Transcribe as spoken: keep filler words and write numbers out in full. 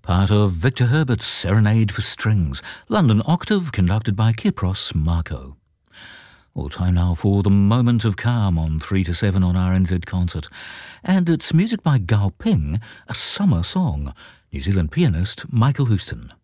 part of Victor Herbert's Serenade for Strings, London Octave, conducted by Kypros Marco. Well, time now for the Moment of Calm on three to seven on R N Z Concert. And it's music by Gao Ping, a summer song. New Zealand pianist Michael Houston.